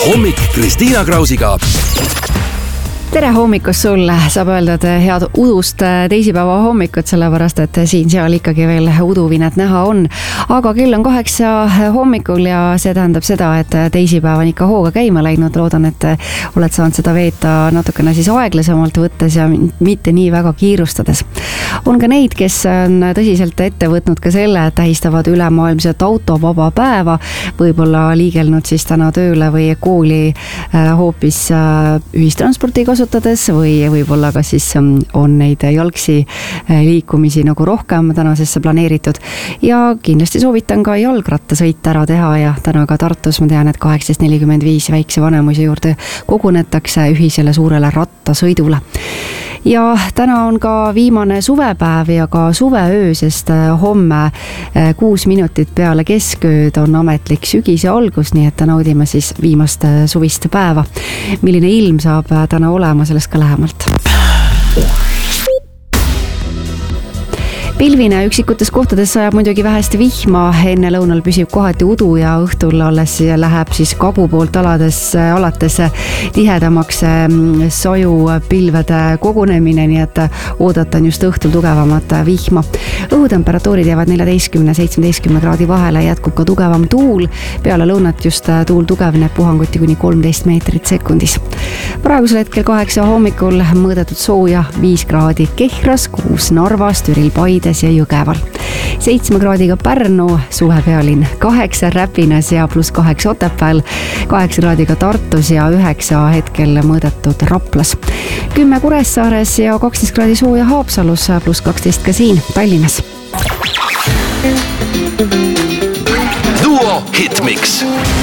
hommik Kristiina Krausiga. Tere hommikust sulle, saab öelda, et head udust teisipäeva hommikut, sellepärast et siin-seal ikkagi veel uduvinet näha on. Aga kell on 8 hommikul ja see tähendab seda, et teisipäev on ikka hooga käima läinud. Loodan, et oled saanud seda veeta natukene siis aeglasemalt võttes ja mitte nii väga kiirustades. On ka neid, kes on tõsiselt ette võtnud ka selle, et tähistavad ülemaailmset autovaba päeva, võib-olla liigelnud siis täna tööle või kooli hoopis ühistransporti kasutades või võib-olla ka siis on neid jalgsi liikumisi nagu rohkem tänasesse planeeritud ja kindlasti soovitan ka jalgrattasõit ära teha ja täna ka Tartus ma tean, et 18.45 väikse vanemuise juurde kogunetakse ühisele suurele rattasõidule. Ja täna on ka viimane suvepäev ja ka suveöö, sest homme 6 minutit peale keskööd on ametlik sügise algus, nii et naudime siis viimast suvist päeva. Milline ilm saab täna olema, sellest ka lähemalt. Pilvine üksikutes kohtades sajab muidugi vähesti vihma, enne lõunal püsib kohati udu ja õhtul alles läheb siis kagu poolt alates tihedamaks soju pilvede kogunemine, nii et oodatan just õhtul tugevamat vihma. Õhutemperatuurid jäävad 14-17 kraadi vahele, jätkub ka tugevam tuul, peale lõunat just tuul tugevneb puhanguti kuni 13 meetrit sekundis. Praegusel hetkel 8 hommikul mõõdetud sooja 5 kraadi Kehras, 6 Narvas, Türil, Paides ja Jõgeval. 7 kraadiga Pärnu, suvepealinn, 8 Räpinas ja +8 Otepääl, 8 kraadiga Tartus ja 9 hetkel mõõdetud Raplas. 10 Kuressaares ja 12 kraadi sooja Haapsalus, +12 ka siin Tallinnas. Duo Hitmix.